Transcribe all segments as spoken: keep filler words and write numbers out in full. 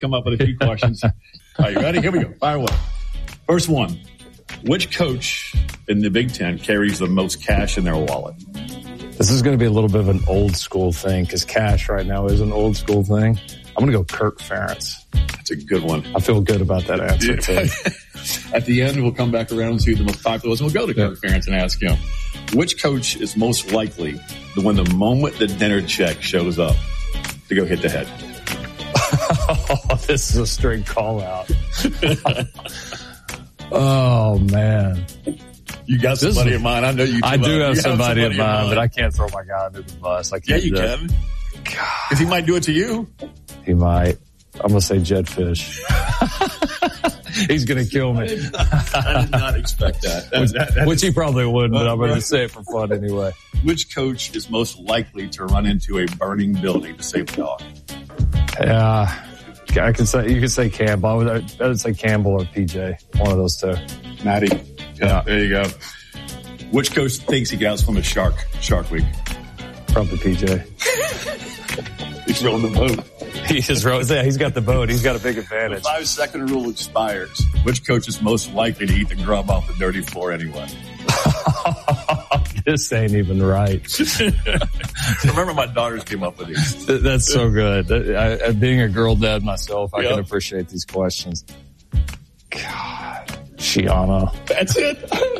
come up with a few questions. All right, you ready? Here we go. Fire away. First one. Which coach in the Big Ten carries the most cash in their wallet? This is going to be a little bit of an old school thing because cash right now is an old school thing. I'm going to go Kirk Ferentz. That's a good one. I feel good about that answer, too. At the end, we'll come back around and see who the most popular is. We'll go to Kirk yeah. Ferentz and ask him, which coach is most likely to, when the moment the dinner check shows up, to go hit the head? Oh, this is a straight call out. Oh, man. You got somebody in mind. I know you do. I do have, have somebody, somebody in mind, mind, but I can't throw my guy under the bus. I can't yeah, you do can. Because he might do it to you. He might. I'm going to say Jedd Fisch. He's going to kill me. I did, not, I did not expect that. that, which, that, that which is, he probably would, but I'm going to say it for fun anyway. Which coach is most likely to run into a burning building to save the dog? Yeah. I could say, you could say Campbell. I would, I would say Campbell or P J. One of those two. Matty. Yeah, yeah. There you go. Which coach thinks he gets from a shark, Shark Week? Probably P J. He's rowing the boat. He is rowing. Yeah, he's got the boat. He's got a big advantage. The five second rule expires. Which coach is most likely to eat the grub off the dirty floor anyway? This ain't even right. Remember, my daughters came up with these. That's so good. I, I, being a girl dad myself, I yep. can appreciate these questions. God, Shiano. That's it.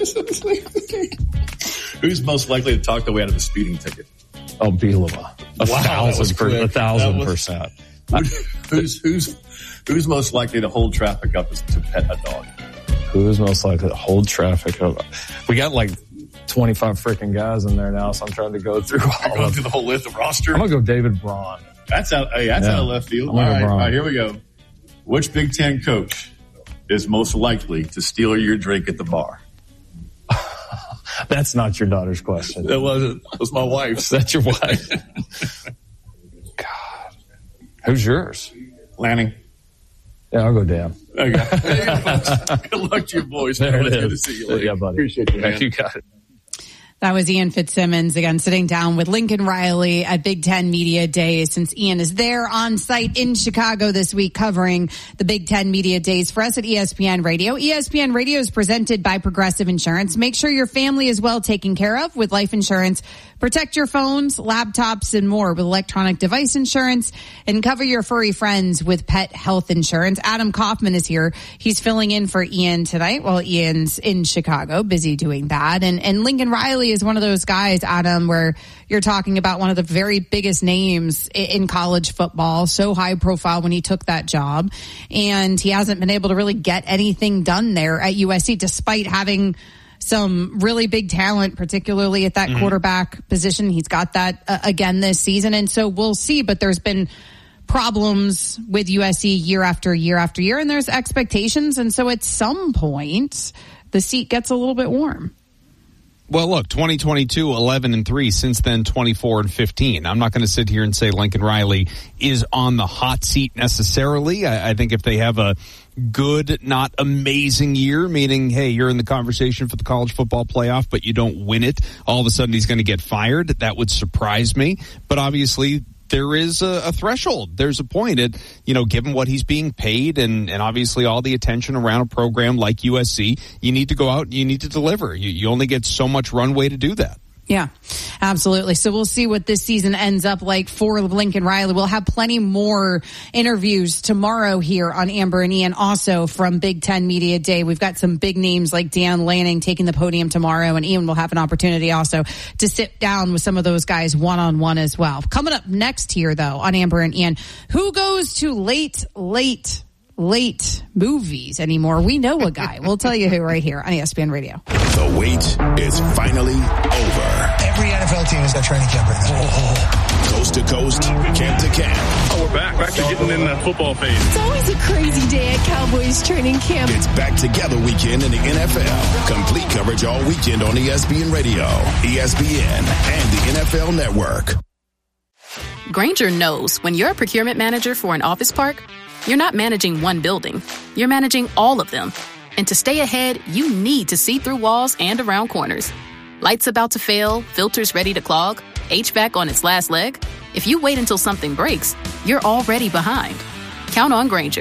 Who's most likely to talk their way out of a speeding ticket? Oh, Bielema. A wow, thousand, per, a thousand was, percent. Who's who's who's most likely to hold traffic up to pet a dog? Who's most likely to hold traffic up? We got like twenty-five freaking guys in there now, so I'm trying to go through all You're going of through the whole list of roster. I'm gonna go David Braun. That's out. Hey, that's yeah. out of left field. All right, all right, here we go. Which Big Ten coach is most likely to steal your drink at the bar? That's not your daughter's question. That wasn't. That was my wife's. That's your wife. God, who's yours? Lanning. Yeah, I'll go down. Okay. Good luck to your boys. There it Good is. to see you later. Yeah, buddy. Appreciate you, man. Yeah, you got it. That was Ian Fitzsimmons, again, sitting down with Lincoln Riley at Big Ten Media Days, since Ian is there on site in Chicago this week covering the Big Ten Media Days for us at E S P N Radio. E S P N Radio is presented by Progressive Insurance. Make sure your family is well taken care of with life insurance. Protect your phones, laptops, and more with electronic device insurance, and cover your furry friends with pet health insurance. Adam Kaufman is here. He's filling in for Ian tonight while Ian's in Chicago, busy doing that. And, and Lincoln Riley is one of those guys, Adam, where you're talking about one of the very biggest names in college football, so high profile when he took that job. And he hasn't been able to really get anything done there at U S C, despite having some really big talent, particularly at that mm-hmm. quarterback position. He's got that uh, again this season. And so we'll see, but there's been problems with U S C year after year after year, and there's expectations. And so at some point, the seat gets a little bit warm. Well, look, twenty twenty-two, eleven and three, since then twenty-four and fifteen. I'm not going to sit here and say Lincoln Riley is on the hot seat necessarily. I, I think if they have a good, not amazing year, meaning, hey, you're in the conversation for the college football playoff, but you don't win it, all of a sudden he's going to get fired. That would surprise me. But obviously, there is a, a threshold. There's a point at, you know, given what he's being paid and, and obviously all the attention around a program like U S C, you need to go out and you need to deliver. You, you only get so much runway to do that. Yeah, absolutely. So we'll see what this season ends up like for Lincoln Riley. We'll have plenty more interviews tomorrow here on Amber and Ian, also from Big Ten Media Day. We've got some big names like Dan Lanning taking the podium tomorrow, and Ian will have an opportunity also to sit down with some of those guys one-on-one as well. Coming up next here, though, on Amber and Ian, who goes to late, late, late movies anymore? We know a guy. We'll tell you who right here on E S P N Radio. The wait is finally over. Every N F L team has got training camp right now. Oh. Coast to coast, camp to camp. Oh, we're back. Back to getting in the football phase. It's always a crazy day at Cowboys training camp. It's back together weekend in the N F L. Complete coverage all weekend on E S P N Radio, E S P N, and the N F L Network. Grainger knows when you're a procurement manager for an office park, you're not managing one building. You're managing all of them. And to stay ahead, you need to see through walls and around corners. Lights about to fail, filters ready to clog, H V A C on its last leg. If you wait until something breaks, you're already behind. Count on Grainger.